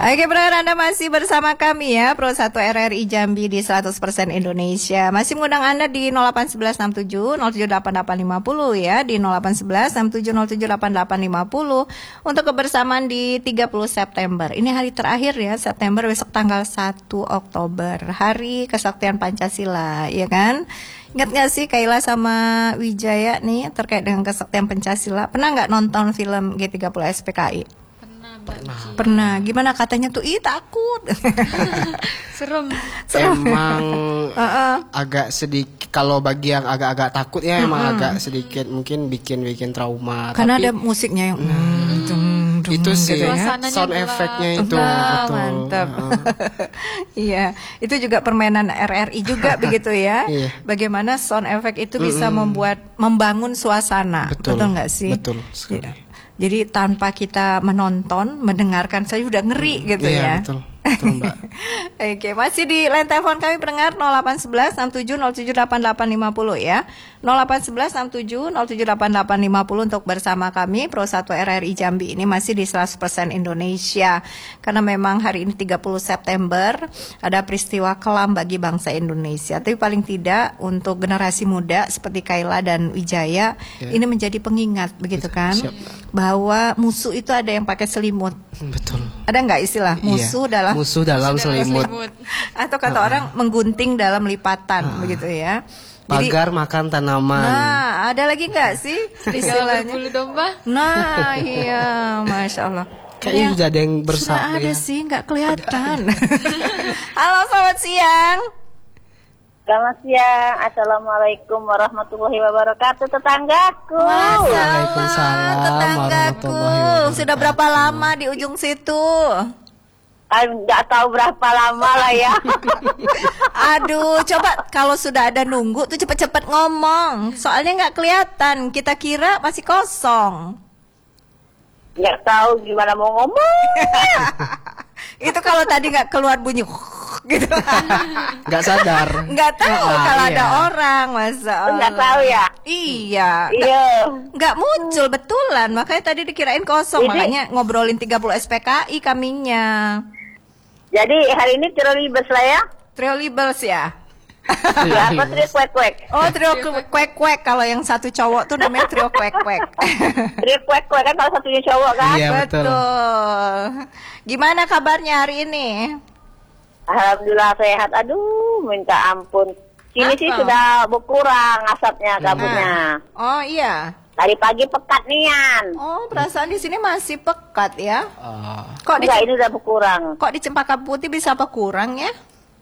Oke, pendengar, Anda masih bersama kami ya, Pro 1 RRI Jambi di 100% Indonesia. Masih mengundang Anda di 081167 078850 ya, di 0811 67078850 untuk kebersamaan di 30 September. Ini hari terakhir ya, September, besok tanggal 1 Oktober, Hari Kesaktian Pancasila, ya kan? Ingat gak sih Kaila sama Wijaya nih terkait dengan kesaktian Pancasila? Pernah gak nonton film G30 SPKI? Pernah. Gimana katanya tuh? Ih, takut. Serem. Emang agak sedikit, kalau bagi yang agak-agak takut ya emang agak sedikit mungkin bikin trauma. Karena tapi ada musiknya yang itu sih gitu ya, sound efeknya itu betul. Mantap. Iya, itu juga permainan RRI juga begitu ya. Iya. Bagaimana sound effect itu bisa membangun suasana. Betul nggak sih? Betul sekali. Jadi tanpa kita menonton, mendengarkan saya udah ngeri gitu ya. Iya, betul Mbak. Oke, masih di line telepon kami pendengar 0811 67 078850 ya. 0811 67 078850 untuk bersama kami Pro 1 RRI Jambi ini masih di 100% Indonesia. Karena memang hari ini 30 September ada peristiwa kelam bagi bangsa Indonesia. Tapi paling tidak untuk generasi muda seperti Kaila dan Wijaya ini menjadi pengingat begitu kan? Siap. Bahwa musuh itu ada yang pakai selimut. Betul. Ada nggak istilah musuh dalam selimut. Atau kata orang menggunting dalam lipatan begitu ya. Jadi, pagar makan tanaman. Nah, ada lagi nggak sih istilahnya? Bulu domba. Nah, iya, masya Allah. Kayaknya sudah ada yang bersama. Sudah ada sih, nggak kelihatan. Halo, selamat siang. Selamat siang, Assalamualaikum warahmatullahi wabarakatuh, tetanggaku. Waalaikumsalam Tetanggaku. warahmatullahi wabarakatuh. Sudah berapa lama di ujung situ? Nggak tahu berapa lama lah ya. Aduh, coba kalau sudah ada nunggu tuh cepet-cepet ngomong. Soalnya nggak kelihatan, kita kira masih kosong. Nggak tahu gimana mau ngomong. Itu kalau tadi nggak keluar bunyi gitu. Nggak sadar. Nggak tahu kalau iya. ada orang, masa Allah. Nggak tahu ya. Iya. Iya. Nggak muncul betulan, makanya tadi dikirain kosong. Jadi- Makanya ngobrolin 30 SPKI kaminya. Jadi hari ini terlibas lah ya. Trio Libels ya. Ya, apa trio kuek-kuek. Oh, trio kuek-kuek. Kalau yang satu cowok tuh namanya trio kuek-kuek. Trio kuek-kuek kan kalau satunya cowok kan. Iya, betul. Gimana kabarnya hari ini? Alhamdulillah sehat. Aduh, minta ampun. Sini sih Apa? sudah berkurang asapnya, kabutnya. Oh iya. Tadi pagi pekat nian. Oh, perasaan di sini masih pekat ya. Ah, Kok di Enggak, ini udah berkurang. Kok di Cempaka Putih bisa apa kurang ya?